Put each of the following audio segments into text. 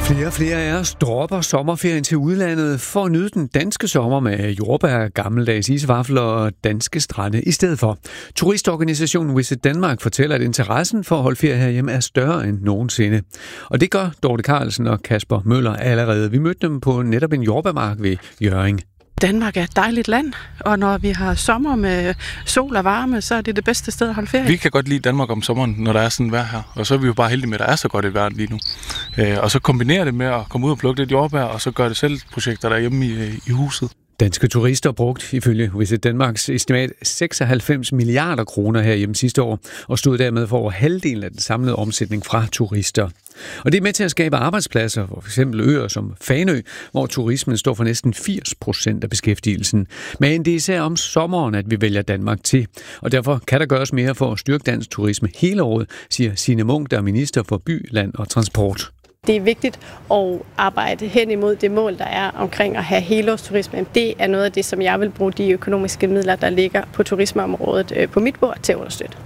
Flere og flere af os dropper sommerferien til udlandet for at nyde den danske sommer med jordbær, gammeldags isvafler og danske strande i stedet for. Turistorganisationen Visit Denmark fortæller, at interessen for at holde ferie herhjemme er større end nogensinde. Og det gør Dorte Carlsen og Kasper Møller allerede. Vi mødte dem på netop en jordbærmark ved Hjørring. Danmark er et dejligt land, og når vi har sommer med sol og varme, så er det det bedste sted at holde ferie. Vi kan godt lide Danmark om sommeren, når der er sådan vejr her, og så er vi jo bare heldige med, at der er så godt et vejr lige nu. Og så kombinere det med at komme ud og plukke lidt jordbær, og så gøre det selv projekter derhjemme i huset. Danske turister brugte ifølge Visit Danmarks estimat 96 milliarder kroner herhjemme sidste år, og stod dermed for over halvdelen af den samlede omsætning fra turister. Og det er med til at skabe arbejdspladser, for eksempel øer som Fanø, hvor turismen står for næsten 80% af beskæftigelsen. Men det er især om sommeren, at vi vælger Danmark til. Og derfor kan der gøres mere for at styrke dansk turisme hele året, siger Signe Munk, der er minister for by, land og transport. Det er vigtigt at arbejde hen imod det mål, der er omkring at have helårsturisme. Det er noget af det, som jeg vil bruge de økonomiske midler, der ligger på turismeområdet på mit bord til at understøtte.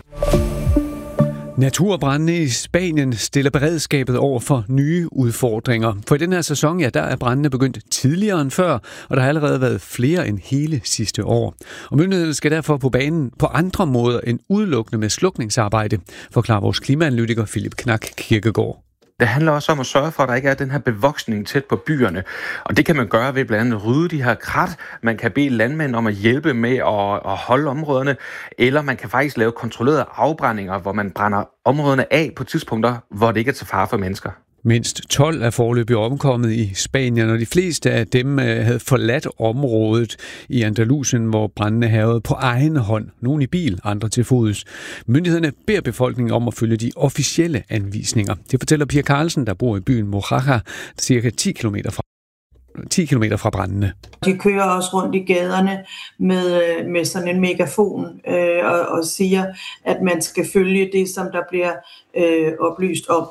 Naturbrandene i Spanien stiller beredskabet over for nye udfordringer. For i den her sæson, der er brandene begyndt tidligere end før, og der har allerede været flere end hele sidste år. Og myndighederne skal derfor på banen på andre måder end udelukkende med slukningsarbejde, forklarer vores klimaanalytiker Philip Knak Kirkegaard. Det handler også om at sørge for, at der ikke er den her bevoksning tæt på byerne. Og det kan man gøre ved blandt andet at rydde de her krat. Man kan bede landmænd om at hjælpe med at holde områderne. Eller man kan faktisk lave kontrollerede afbrændinger, hvor man brænder områderne af på tidspunkter, hvor det ikke er til fare for mennesker. Mindst 12 er foreløbig omkommet i Spanien, og de fleste af dem havde forladt området i Andalusien, hvor brandene hærgede på egen hånd. Nogle i bil, andre til fods. Myndighederne beder befolkningen om at følge de officielle anvisninger. Det fortæller Pia Carlsen, der bor i byen Mojaca, cirka 10 kilometer fra brandene. De kører også rundt i gaderne med sådan en megafon og siger, at man skal følge det, som der bliver oplyst om.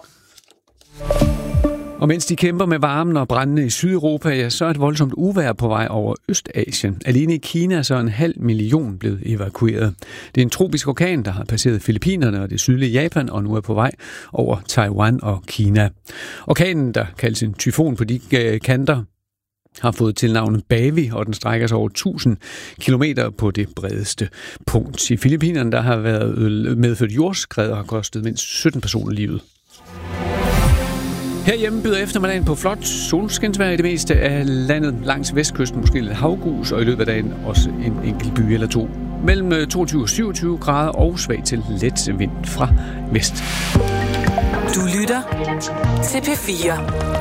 Og mens de kæmper med varmen og brændene i Sydeuropa, så er et voldsomt uvejr på vej over Østasien. Alene i Kina så er 500.000 blevet evakueret. Det er en tropisk orkan, der har passeret Filippinerne og det sydlige Japan, og nu er på vej over Taiwan og Kina. Orkanen, der kaldes en tyfon på de kanter, har fået tilnavnet Bavi, og den strækker sig over 1000 kilometer på det bredeste punkt. I Filippinerne, der har været medført jordskred og har kostet mindst 17 personer livet. Herhjemme byder eftermiddagen på flot solskinsvejr i det meste af landet langs vestkysten, måske lidt havgus, og i løbet af dagen også en enkelt by eller to. Mellem 22 og 27 grader og svag til let vind fra vest. Du lytter til P4.